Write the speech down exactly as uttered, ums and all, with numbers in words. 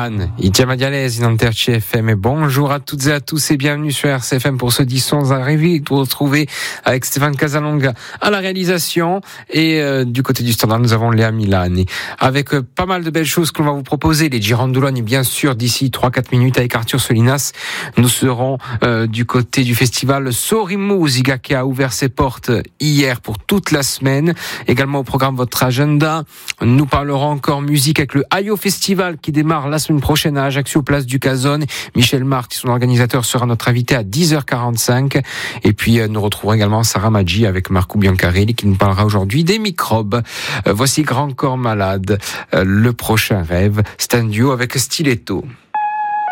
Milan, Itiama Dialès, Inter C F M. Et bonjour à toutes et à tous et bienvenue sur R C F M pour ce dix onze arrivé. Vous retrouver avec Stéphane Casalonga à la réalisation. Et euh, du côté du standard, nous avons Léa Milani. Avec euh, pas mal de belles choses que l'on va vous proposer. Les Girandoloni, bien sûr, d'ici trois à quatre minutes avec Arthur Solinas. Nous serons euh, du côté du festival Sori Musica qui a ouvert ses portes hier pour toute la semaine. Également au programme votre agenda. Nous parlerons encore musique avec le Ayo Festival qui démarre la semaine prochaine à Ajaccio, place du Cazone. Michel Marty, son organisateur, sera notre invité à dix heures quarante-cinq. Et puis, nous retrouverons également Sarah Maggi avec Marco Biancarelli qui nous parlera aujourd'hui des microbes. Euh, voici Grand Corps Malade, euh, le prochain rêve. C'est un duo avec Stiletto.